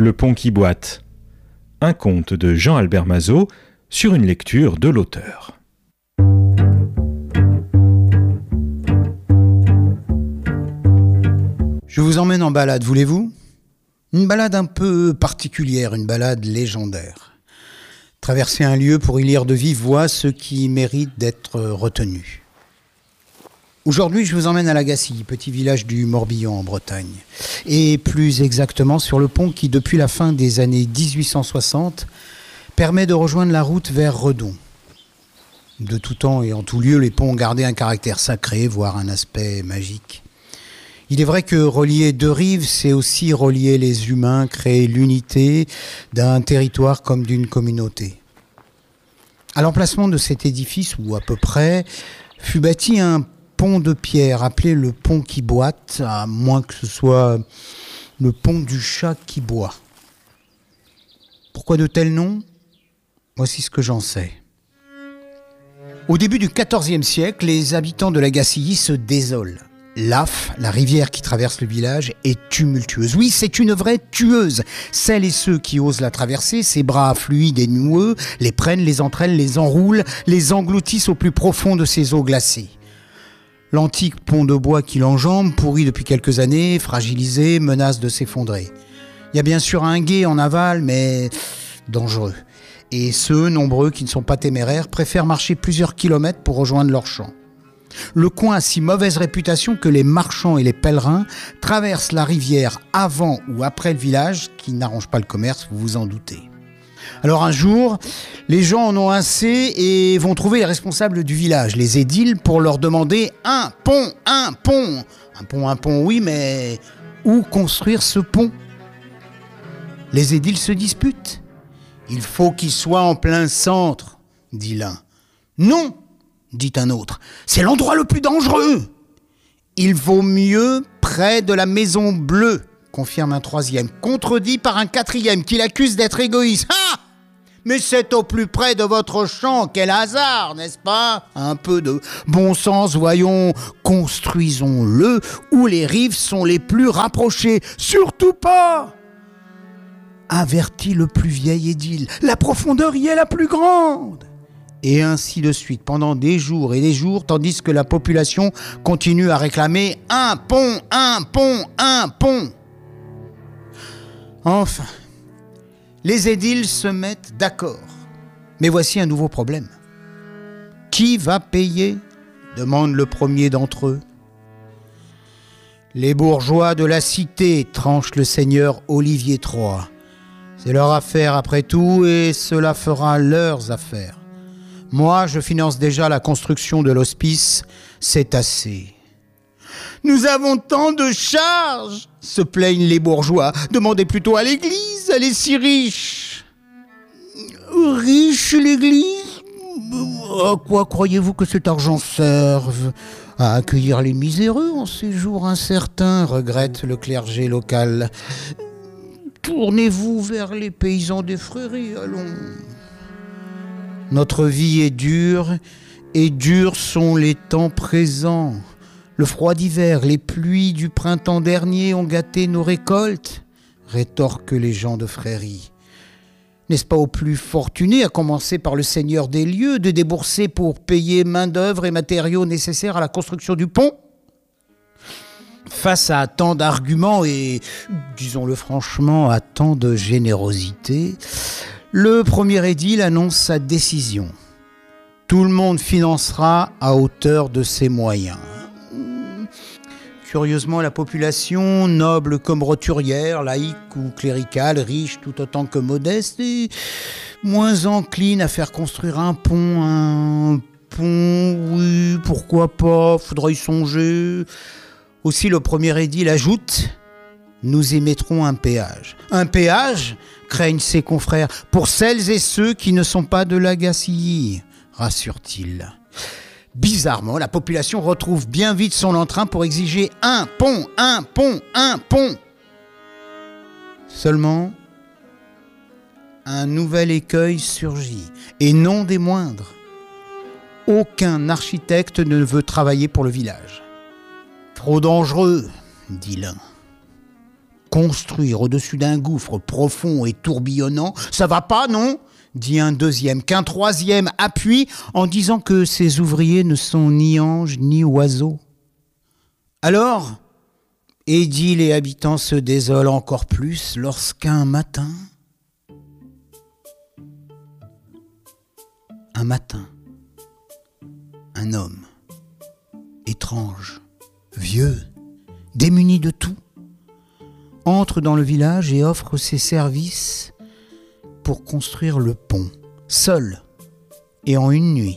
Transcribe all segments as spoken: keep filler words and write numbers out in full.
Le pont qui boite. Un conte de Jean-Albert Mazot sur une lecture de l'auteur. Je vous emmène en balade, voulez-vous ? Une balade un peu particulière, une balade légendaire. Traverser un lieu pour y lire de vive voix ce qui mérite d'être retenu. Aujourd'hui, je vous emmène à Lagacilly, petit village du Morbihan en Bretagne. Et plus exactement sur le pont qui, depuis la fin des années dix-huit cent soixante, permet de rejoindre la route vers Redon. De tout temps et en tout lieu, les ponts ont gardé un caractère sacré, voire un aspect magique. Il est vrai que relier deux rives, c'est aussi relier les humains, créer l'unité d'un territoire comme d'une communauté. À l'emplacement de cet édifice, ou à peu près, fut bâti un pont de pierre appelé le pont qui boite, à moins que ce soit le pont du chat qui boit. Pourquoi de tels noms ? Voici ce que j'en sais. Au début du quatorzième siècle, les habitants de Lagacilly se désolent. L'Aff, la rivière qui traverse le village, est tumultueuse. Oui, c'est une vraie tueuse. Celles et ceux qui osent la traverser, ses bras fluides et noueux, les prennent, les entraînent, les enroulent, les engloutissent au plus profond de ces eaux glacées. L'antique pont de bois qui l'enjambe, pourri depuis quelques années, fragilisé, menace de s'effondrer. Il y a bien sûr un gué en aval, mais dangereux. Et ceux, nombreux, qui ne sont pas téméraires, préfèrent marcher plusieurs kilomètres pour rejoindre leur champ. Le coin a si mauvaise réputation que les marchands et les pèlerins traversent la rivière avant ou après le village, qui n'arrange pas le commerce, vous vous en doutez. Alors un jour, les gens en ont assez et vont trouver les responsables du village, les édiles, pour leur demander un pont, un pont. Un pont, un pont, oui, mais où construire ce pont ? Les édiles se disputent. Il faut qu'il soit en plein centre, dit l'un. Non, dit un autre, c'est l'endroit le plus dangereux. Il vaut mieux près de la Maison Bleue, confirme un troisième, contredit par un quatrième qui l'accuse d'être égoïste. Ah ! Mais c'est au plus près de votre champ, quel hasard, n'est-ce pas ? Un peu de bon sens, voyons, construisons-le où les rives sont les plus rapprochées. Surtout pas ! Avertit le plus vieil édile, la profondeur y est la plus grande. Et ainsi de suite, pendant des jours et des jours, tandis que la population continue à réclamer un pont, un pont, un pont. Enfin, les édiles se mettent d'accord. Mais voici un nouveau problème. Qui va payer ? Demande le premier d'entre eux. Les bourgeois de la cité, tranche le seigneur Olivier trois. C'est leur affaire après tout et cela fera leurs affaires. Moi, je finance déjà la construction de l'hospice, c'est assez. Nous avons tant de charges, se plaignent les bourgeois. Demandez plutôt à l'église, elle est si riche. Riche l'église ? À quoi croyez-vous que cet argent serve ? À accueillir les miséreux en ces jours incertains, regrette le clergé local. Tournez-vous vers les paysans des Frairies, allons. Notre vie est dure, et durs sont les temps présents. Le froid d'hiver, les pluies du printemps dernier ont gâté nos récoltes, rétorquent les gens de Frairie. N'est-ce pas aux plus fortunés, à commencer par le seigneur des lieux, de débourser pour payer main-d'œuvre et matériaux nécessaires à la construction du pont ? Face à tant d'arguments et, disons-le franchement, à tant de générosité, le premier édile annonce sa décision. Tout le monde financera à hauteur de ses moyens. Curieusement, la population, noble comme roturière, laïque ou cléricale, riche tout autant que modeste, est moins encline à faire construire un pont. Un pont, oui, pourquoi pas, faudra y songer. Aussi, le premier édile ajoute... Nous émettrons un péage. Un péage, craignent ses confrères, pour celles et ceux qui ne sont pas de Lagacilly, rassure-t-il. Bizarrement, la population retrouve bien vite son entrain pour exiger un pont, un pont, un pont. Seulement, un nouvel écueil surgit, et non des moindres. Aucun architecte ne veut travailler pour le village. Trop dangereux, dit l'un. Construire au-dessus d'un gouffre profond et tourbillonnant, ça va pas, non ? Dit un deuxième, qu'un troisième appuie en disant que ces ouvriers ne sont ni anges ni oiseaux. Alors, Édile et habitants se désolent encore plus lorsqu'un matin, un matin, un homme, étrange, vieux, démuni de tout, entre dans le village et offre ses services pour construire le pont, seul et en une nuit.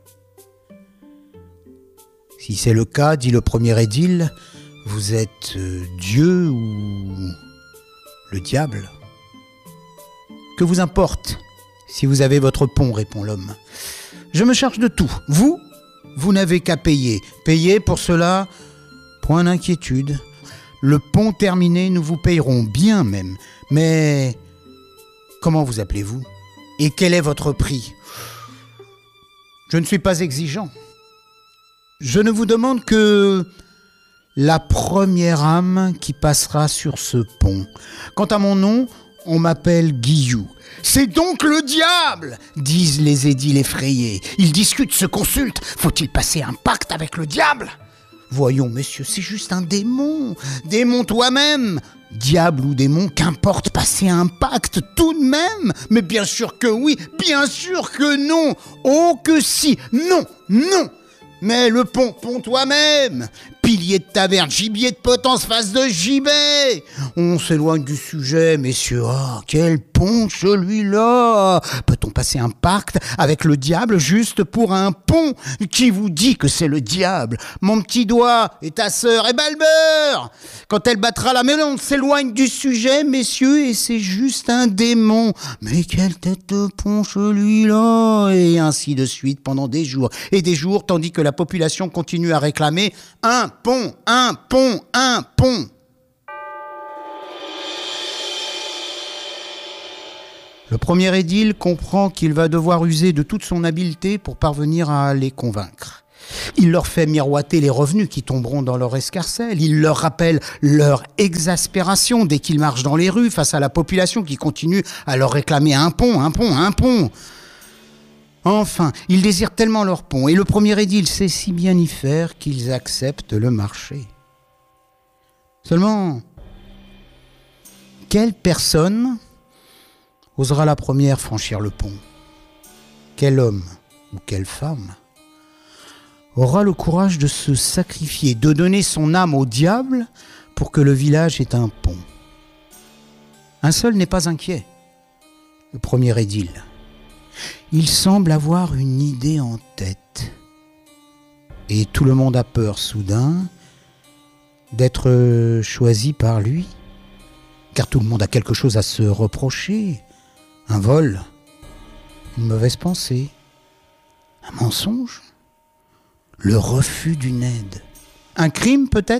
Si c'est le cas, dit le premier édile, vous êtes euh, Dieu ou le diable ? Que vous importe si vous avez votre pont, répond l'homme. Je me charge de tout. Vous, vous n'avez qu'à payer. Payer pour cela, point d'inquiétude. Le pont terminé, nous vous payerons bien même. Mais comment vous appelez-vous ? Et quel est votre prix ? Je ne suis pas exigeant. Je ne vous demande que la première âme qui passera sur ce pont. Quant à mon nom, on m'appelle Guillou. C'est donc le diable, disent les édiles effrayés. Ils discutent, se consultent. Faut-il passer un pacte avec le diable ? Voyons, messieurs, c'est juste un démon. Démon toi-même. Diable ou démon, qu'importe, passer un pacte tout de même. Mais bien sûr que oui, bien sûr que non. Oh que si, non, non. Mais le pont, pont toi-même. Pilier de taverne, gibier de potence, face de gibet. On s'éloigne du sujet, messieurs. Ah, quel pont celui-là. Peut-on passer un pacte avec le diable juste pour un pont ? Qui vous dit que c'est le diable ? Mon petit doigt et ta sœur et balbeur. Quand elle battra la main, on s'éloigne du sujet, messieurs, et c'est juste un démon. Mais quelle tête de pont celui-là. Et ainsi de suite pendant des jours et des jours, tandis que la population continue à réclamer un pont, un pont, un pont. Le premier édile comprend qu'il va devoir user de toute son habileté pour parvenir à les convaincre. Il leur fait miroiter les revenus qui tomberont dans leur escarcelle. Il leur rappelle leur exaspération dès qu'ils marchent dans les rues face à la population qui continue à leur réclamer un pont, un pont, un pont. Enfin, ils désirent tellement leur pont, et le premier édile sait si bien y faire qu'ils acceptent le marché. Seulement, quelle personne osera la première franchir le pont ? Quel homme ou quelle femme aura le courage de se sacrifier, de donner son âme au diable pour que le village ait un pont ? Un seul n'est pas inquiet, le premier édile. Il semble avoir une idée en tête. Et tout le monde a peur soudain d'être choisi par lui. Car tout le monde a quelque chose à se reprocher. Un vol, une mauvaise pensée, un mensonge, le refus d'une aide. Un crime peut-être ?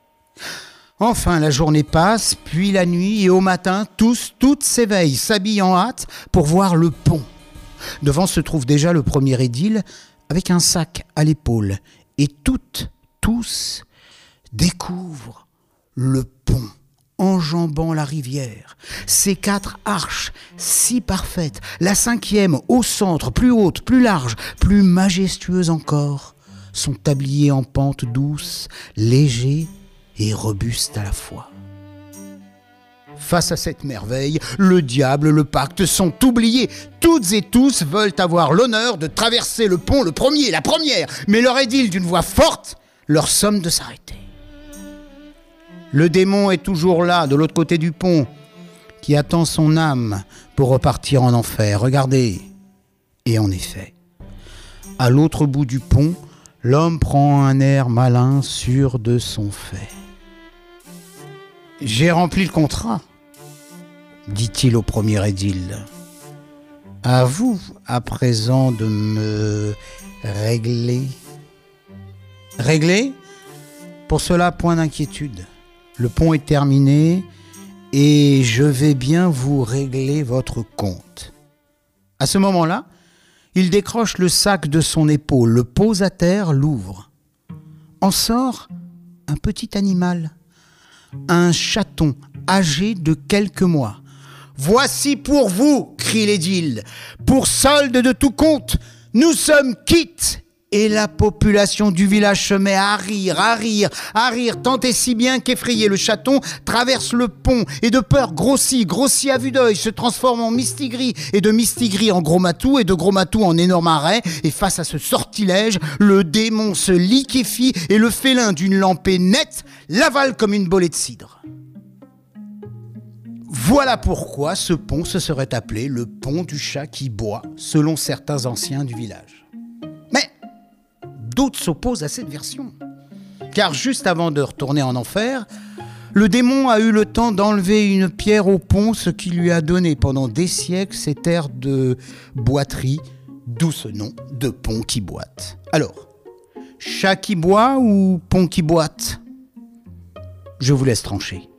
Enfin, la journée passe, puis la nuit, et au matin, tous, toutes s'éveillent, s'habillent en hâte pour voir le pont. Devant se trouve déjà le premier édile avec un sac à l'épaule. Et toutes, tous découvrent le pont enjambant la rivière. Ces quatre arches si parfaites, la cinquième au centre, plus haute, plus large, plus majestueuse encore, sont tabliées en pente douce, léger et robuste à la fois. Face à cette merveille, le diable, le pacte sont oubliés. Toutes et tous veulent avoir l'honneur de traverser le pont, le premier, la première. Mais leur édile d'une voix forte leur somme de s'arrêter. Le démon est toujours là, de l'autre côté du pont, qui attend son âme pour repartir en enfer. Regardez. Et en effet, à l'autre bout du pont, l'homme prend un air malin, sûr de son fait. « J'ai rempli le contrat, dit-il au premier édile. À vous, à présent, de me régler. Régler ? Pour cela, point d'inquiétude. Le pont est terminé et je vais bien vous régler votre compte. » À ce moment-là, il décroche le sac de son épaule, le pose à terre, l'ouvre. En sort un petit animal, un chaton âgé de quelques mois. « Voici pour vous, crie l'édile, pour solde de tout compte, nous sommes quittes !» Et la population du village se met à rire, à rire, à rire, tant et si bien qu'effrayé le chaton traverse le pont et de peur grossit, grossit à vue d'œil, se transforme en mistigris et de mistigris en gros matou et de gros matou en énorme arrêt. Et face à ce sortilège, le démon se liquéfie et le félin d'une lampée nette l'avale comme une bolée de cidre. Voilà pourquoi ce pont se serait appelé le pont du chat qui boit, selon certains anciens du village. Mais d'autres s'opposent à cette version. Car juste avant de retourner en enfer, le démon a eu le temps d'enlever une pierre au pont, ce qui lui a donné pendant des siècles cet air de boiterie, d'où ce nom de pont qui boite. Alors, chat qui boit ou pont qui boite ? Je vous laisse trancher.